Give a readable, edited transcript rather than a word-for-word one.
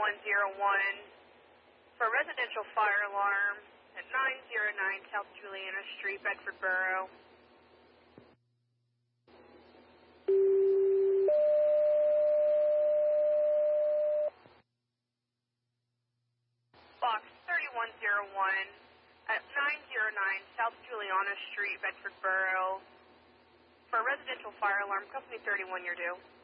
3101 for residential fire alarm at 909 South Juliana Street, Bedford Borough. Box 3101 at 909 South Juliana Street, Bedford Borough for residential fire alarm, company 31, you're due.